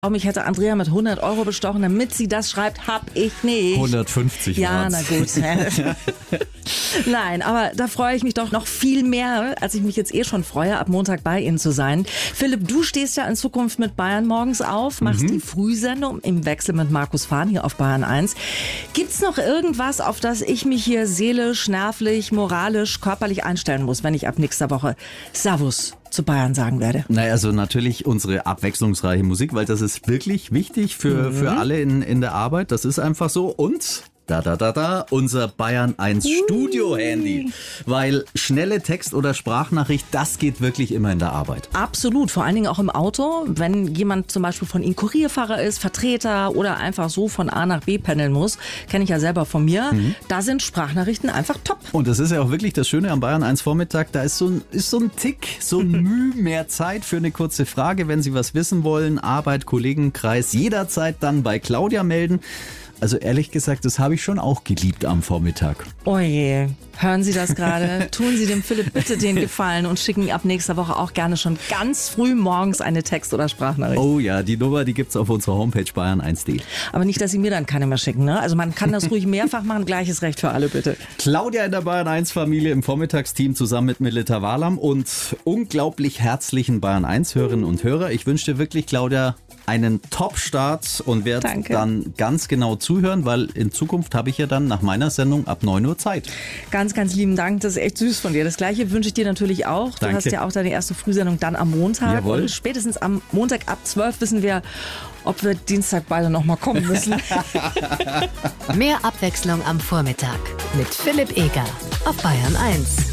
Mich hätte Andrea mit 100 Euro bestochen, damit sie das schreibt, hab ich nicht. 150 Ja, waren's. na gut. Nein, aber da freue ich mich doch noch viel mehr, als ich mich jetzt schon freue, ab Montag bei Ihnen zu sein. Philipp, du stehst ja in Zukunft mit Bayern morgens auf, machst die Frühsendung im Wechsel mit Markus Fahn hier auf Bayern 1. Gibt's noch irgendwas, auf das ich mich hier seelisch, nervlich, moralisch, körperlich einstellen muss, wenn ich ab nächster Woche Servus zu Bayern sagen werde? Naja, also natürlich unsere abwechslungsreiche Musik, weil das ist wirklich wichtig für alle in der Arbeit. Das ist einfach so. Und unser Bayern 1 Studio-Handy. Weil schnelle Text- oder Sprachnachricht, das geht wirklich immer in der Arbeit. Absolut, vor allen Dingen auch im Auto. Wenn jemand zum Beispiel von Ihnen Kurierfahrer ist, Vertreter oder einfach so von A nach B pendeln muss, kenne ich ja selber von mir, da sind Sprachnachrichten einfach top. Und das ist ja auch wirklich das Schöne am Bayern 1 Vormittag, da ist so ein Tick, so ein Mühe mehr Zeit für eine kurze Frage, wenn Sie was wissen wollen. Arbeit, Kollegenkreis, jederzeit dann bei Claudia melden. Also ehrlich gesagt, das habe ich schon auch geliebt am Vormittag. Oje, hören Sie das gerade? Tun Sie dem Philipp bitte den Gefallen und schicken ab nächster Woche auch gerne schon ganz früh morgens eine Text- oder Sprachnachricht. Oh ja, die Nummer, die gibt's auf unserer Homepage bayern1.de. Aber nicht, dass Sie mir dann keine mehr schicken, ne? Also man kann das ruhig mehrfach machen, gleiches Recht für alle, bitte. Claudia in der Bayern 1 Familie im Vormittagsteam zusammen mit Melita Walam und unglaublich herzlichen Bayern 1 Hörerinnen und Hörer. Ich wünsche dir wirklich, Claudia, einen Top-Start und werde dann ganz genau zuhören, weil in Zukunft habe ich ja dann nach meiner Sendung ab 9 Uhr Zeit. Ganz, ganz lieben Dank. Das ist echt süß von dir. Das Gleiche wünsche ich dir natürlich auch. Du hast ja auch deine erste Frühsendung dann am Montag. Jawohl. Und spätestens am Montag ab 12 wissen wir, ob wir Dienstag beide nochmal kommen müssen. Mehr Abwechslung am Vormittag mit Philipp Eger auf Bayern 1.